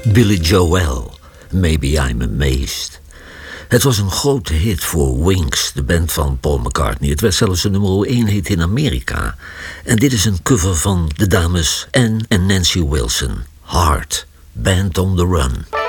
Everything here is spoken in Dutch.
Billy Joel, Maybe I'm Amazed. Het was een grote hit voor Wings, de band van Paul McCartney. Het werd zelfs een nummer 1 hit in Amerika. En dit is een cover van de dames Anne en Nancy Wilson. Heart, Band on the Run.